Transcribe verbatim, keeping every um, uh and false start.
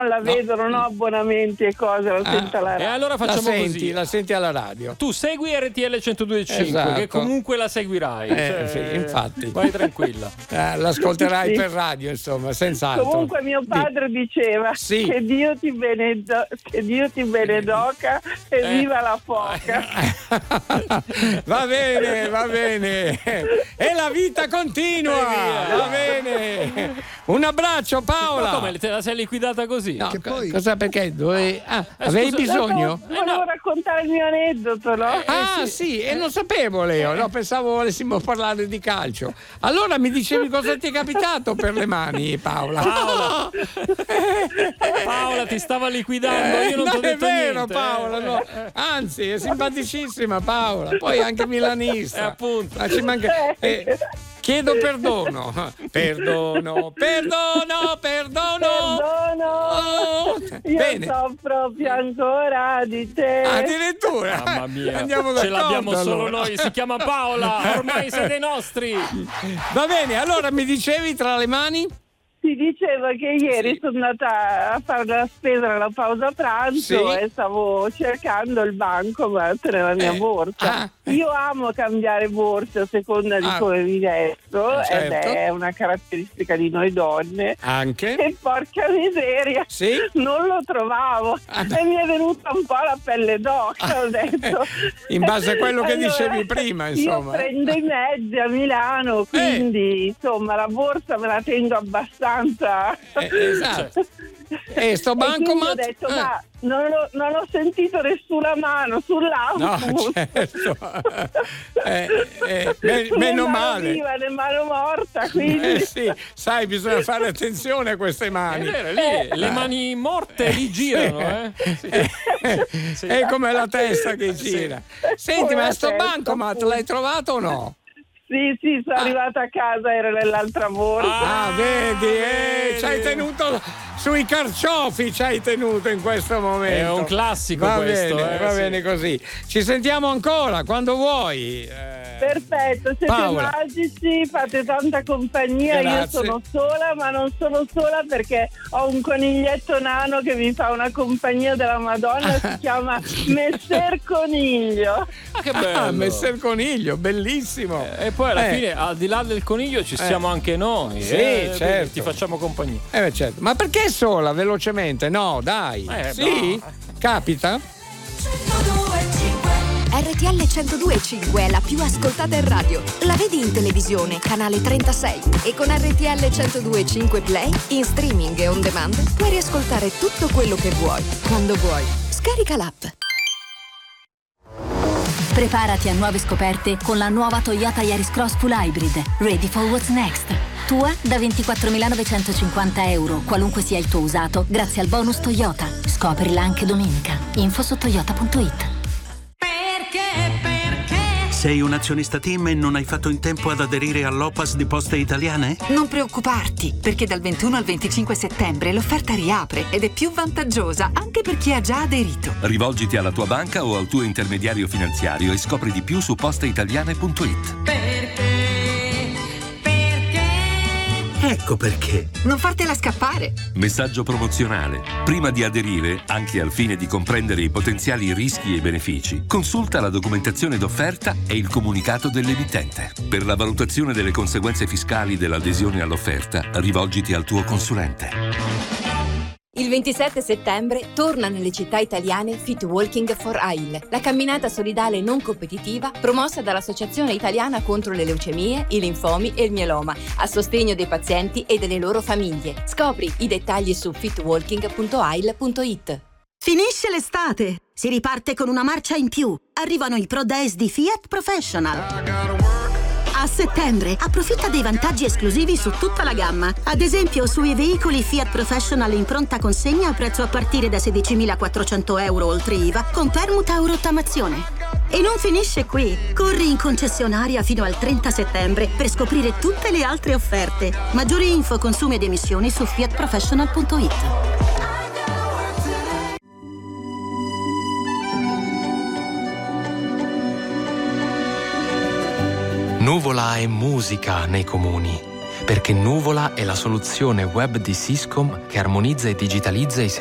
la vedo, no. non ho abbonamenti e cose, la ah, sento alla radio. E allora facciamo la senti, così. La senti alla radio. Tu segui R T L centodue e cinque, esatto. che comunque la seguirai. Eh, cioè, sì, infatti. Vai tranquilla. Eh, l'ascolterai sì. per radio, insomma, senz'altro. Comunque mio padre sì. diceva sì. che Dio ti benedo- che Dio ti benedoca e Eh. viva la foca. Va bene, va bene. E la vita continua. Va bene. Un abbraccio, Paola. Ma come, te la sei liquidata così? No, Che co- poi- cosa perché? Dove... Ah, Eh, avevi scusa, bisogno? No, volevo raccontare il mio aneddoto, no? Ah, sì, e non sapevo, Leo. No, pensavo volessimo parlare di calcio. Allora mi dicevi cosa ti è capitato per le mani, Paola. Paola, Paola ti stava liquidando, io non, non ti ho è detto vero, niente. Paola, no. Anzi, è simpaticissima Paola, poi anche milanista. Eh, appunto. Ma ci manca... eh, chiedo perdono. Perdono, perdono, perdono. Perdono, Oh, io bene. soffro più ancora di te. Addirittura. Mamma mia, Andiamo ce d'accordo, l'abbiamo solo allora. noi, si chiama Paola, ormai siete nostri. Va bene, allora mi dicevi tra le mani? Ti dicevo che ieri Sì. sono andata a fare la spesa nella pausa pranzo Sì. e stavo cercando il bancomat nella mia Eh. borsa. Ah. Io amo cambiare borse a seconda di Ah. come mi vesto, Eh, certo. ed è una caratteristica di noi donne. Anche? E porca miseria, Sì? non lo trovavo Ah, beh. e mi è venuta un po' la pelle d'oca. Ho detto. In base a quello che Allora, dicevi prima, insomma. Io prendo i mezzi a Milano, quindi insomma la borsa me la tengo abbastanza. Eh, esatto. E sto E quindi bancomat? ho detto, Eh. ma non ho, non ho sentito nessuna mano sull'autobus. No, certo. Eh, eh, me- Né meno mano male. viva né mano morta, quindi Eh sì, sai, bisogna fare attenzione a queste È mani. vero, lì le mani morte lì girano, eh. Sì. È come la testa che gira. Senti, Come ma la sto testa, bancomat appunto. l'hai trovato o no? sì, sì, sono arrivata a casa, ero nell'altra borsa. Ah, vedi, eh, vedi. ci hai tenuto sui carciofi, ci hai tenuto in questo momento. È un classico va questo, bene, eh, va sì. bene così. Ci sentiamo ancora quando vuoi. eh. Perfetto, siete Paola. magici, fate tanta compagnia. Grazie. Io sono sola, ma non sono sola perché ho un coniglietto nano che mi fa una compagnia della Madonna, si chiama Messer Coniglio. Ah, che bello. Ah, Messer Coniglio, bellissimo. E poi alla Eh. fine, al di là del coniglio, ci siamo anche noi. Sì, eh, certo. Ti facciamo compagnia. Eh, beh, certo. Ma perché sola, velocemente? No, dai. Eh, sì? no. Capita? R T L centodue e cinque è la più ascoltata in radio. La vedi in televisione, canale trentasei. E con R T L centodue e cinque Play, in streaming e on demand, puoi riascoltare tutto quello che vuoi, quando vuoi. Scarica l'app. Preparati a nuove scoperte con la nuova Toyota Yaris Cross Full Hybrid. Ready for what's next. Tua da ventiquattromilanovecentocinquanta euro, qualunque sia il tuo usato, grazie al bonus Toyota. Scoprila anche domenica. Info su toyota punto it. Sei un azionista TIM e non hai fatto in tempo ad aderire all'O P A S di Poste Italiane? Non preoccuparti, perché dal ventuno al venticinque settembre l'offerta riapre ed è più vantaggiosa anche per chi ha già aderito. Rivolgiti alla tua banca o al tuo intermediario finanziario e scopri di più su posteitaliane punto it. Ecco perché. Non fartela scappare. Messaggio promozionale. Prima di aderire, anche al fine di comprendere i potenziali rischi e benefici, consulta la documentazione d'offerta e il comunicato dell'emittente. Per la valutazione delle conseguenze fiscali dell'adesione all'offerta, rivolgiti al tuo consulente. Il ventisette settembre torna nelle città italiane Fit Walking for Ail, la camminata solidale non competitiva promossa dall'Associazione Italiana contro le leucemie, i linfomi e il mieloma, a sostegno dei pazienti e delle loro famiglie. Scopri i dettagli su fit walking punto ail punto it. Finisce l'estate! Si riparte con una marcia in più. Arrivano i Pro Days di Fiat Professional. A settembre approfitta dei vantaggi esclusivi su tutta la gamma. Ad esempio sui veicoli Fiat Professional in pronta consegna a prezzo a partire da sedicimilaquattrocento euro oltre I V A con permuta o rottamazione. E non finisce qui. Corri in concessionaria fino al trenta settembre per scoprire tutte le altre offerte. Maggiori info, consumi ed emissioni su fiat professional punto it. Nuvola e musica nei comuni, Perché Nuvola è la soluzione web di Syscom che armonizza e digitalizza i